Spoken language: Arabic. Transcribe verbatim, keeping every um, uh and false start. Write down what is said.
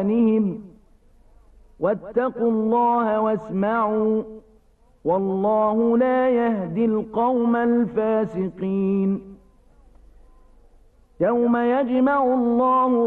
إخوانهم واتقوا الله واسمعوا والله لا يهدي القوم الفاسقين. يوم يجمع الله